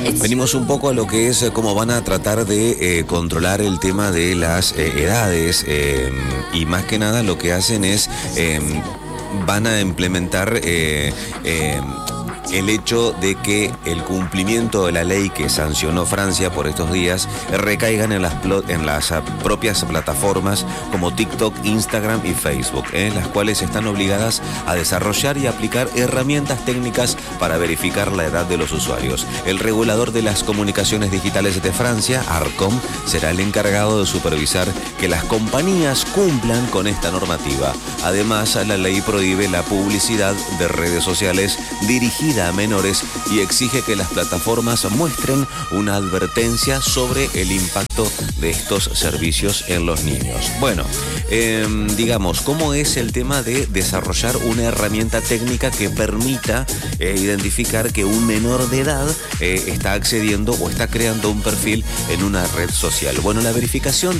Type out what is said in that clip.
Venimos un poco a lo que es cómo van a tratar de controlar el tema de las edades y más que nada lo que hacen es van a implementar el hecho de que el cumplimiento de la ley que sancionó Francia por estos días recaigan en las propias plataformas como TikTok, Instagram y Facebook, las cuales están obligadas a desarrollar y aplicar herramientas técnicas para verificar la edad de los usuarios. El regulador de las comunicaciones digitales de Francia, Arcom, será el encargado de supervisar que las compañías cumplan con esta normativa. Además, la ley prohíbe la publicidad de redes sociales dirigida a menores y exige que las plataformas muestren una advertencia sobre el impacto de estos servicios en los niños. Bueno, digamos, ¿cómo es el tema de desarrollar una herramienta técnica que permita identificar que un menor de edad está accediendo o está creando un perfil en una red social? Bueno, la verificación